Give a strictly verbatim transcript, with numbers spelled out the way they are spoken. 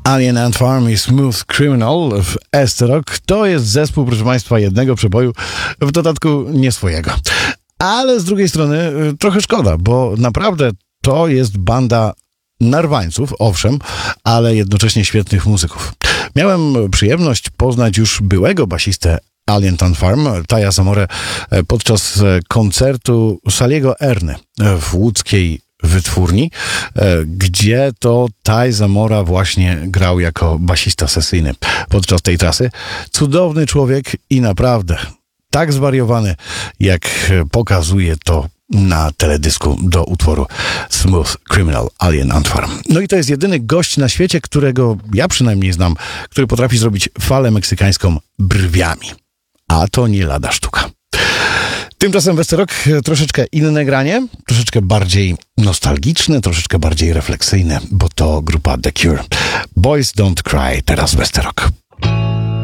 Alien Ant Farm i Smooth Criminal w Esterok. To jest zespół, proszę Państwa, jednego przeboju, w dodatku nie swojego. Ale z drugiej strony trochę szkoda, bo naprawdę to jest banda narwańców, owszem, ale jednocześnie świetnych muzyków. Miałem przyjemność poznać już byłego basistę Alien Ant Farm, Taya Zamorę, podczas koncertu Saliego Erny w łódzkiej wytwórni, gdzie to Tay Zamora właśnie grał jako basista sesyjny podczas tej trasy. Cudowny człowiek i naprawdę tak zwariowany, jak pokazuje to na teledysku do utworu Smooth Criminal Alien Ant Farm. No i to jest jedyny gość na świecie, którego ja przynajmniej znam, który potrafi zrobić falę meksykańską brwiami. A to nie lada sztuka. Tymczasem Westerok troszeczkę inne granie, troszeczkę bardziej nostalgiczne, troszeczkę bardziej refleksyjne, bo to grupa The Cure. Boys Don't Cry, teraz Westerok.